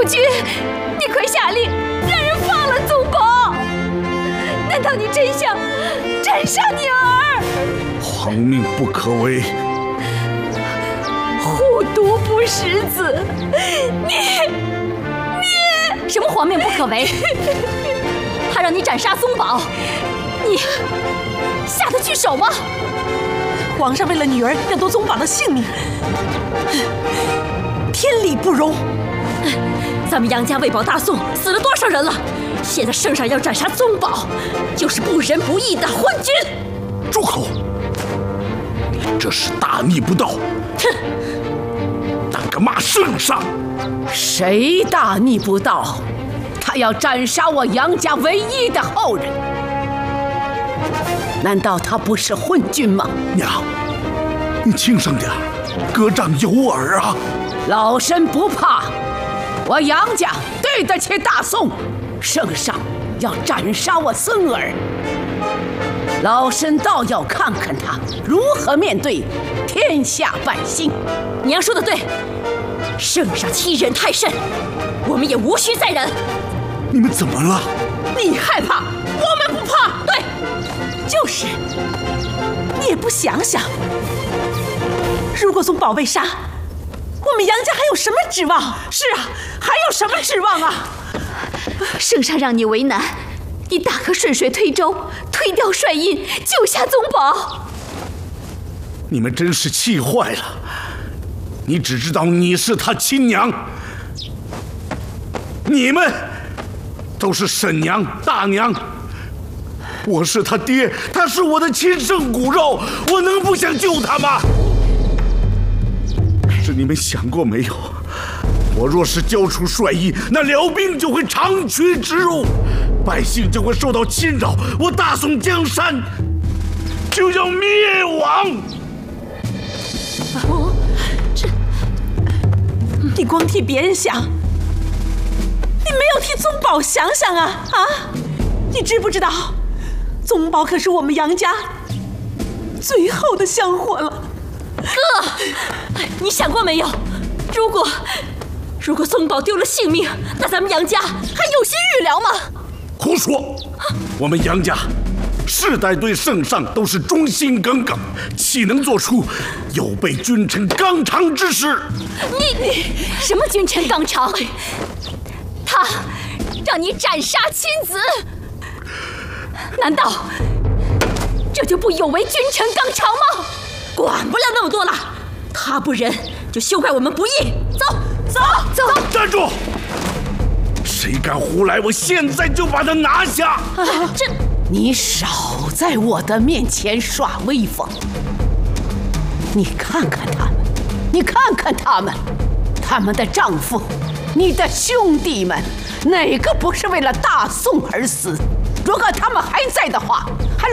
君，你快下令让人放了宗保！难道你真想斩杀你儿？ 皇命不可违。 护犊不食子，你什么皇命不可违？他让你斩杀宗保，你下得去手吗？ 皇上为了女儿要夺宗保的性命，天理不容。 咱们杨家为保大宋死了多少人了？现在圣上要斩杀宗保，就是不仁不义的昏君！ 住口！你这是大逆不道！ 哼！ 胆敢骂圣上！ 谁大逆不道？他要斩杀我杨家唯一的后人，难道他不是昏君吗？ 娘，你轻声点，歌杖有耳啊！ 老身不怕，我杨家对得起大宋。圣上要斩杀我孙儿，老身倒要看看他如何面对天下百姓。 娘说的对，圣上欺人太甚，我们也无需再忍。 你们怎么了？ 你害怕，我们不怕。 对， 就是。你也不想想，如果宗保被杀，我们杨家还有什么指望？是啊，还有什么指望啊？ 圣上让你为难，你大可顺水推舟，推掉帅印，救下宗保。 你们真是气坏了！你只知道你是他亲娘，你们都是婶娘、大娘。我是他爹，他是我的亲生骨肉，我能不想救他吗？可是你们想过没有？我若是交出帅印，那辽兵就会长驱直入，百姓就会受到侵扰，我大宋江山就要灭亡。 你光替别人想，你没有替宗保想想啊！你知不知道，宗保可是我们杨家最后的香火了。 哥，你想过没有？如果宗保丢了性命，那咱们杨家还有心预疗吗？ 胡说！我们杨家世代对圣上都是忠心耿耿，岂能做出有悖君臣纲常之事？ 你什么君臣纲常？他让你斩杀亲子，难道这就不有违君臣纲常吗？管不了那么多了，他不仁就休怪我们不义。走！ 站住！谁敢胡来，我现在就把他拿下！ 你少在我的面前耍威风！你看看他们，你看看他们，他们的丈夫，你的兄弟们，哪个不是为了大宋而死？如果他们还在的话，还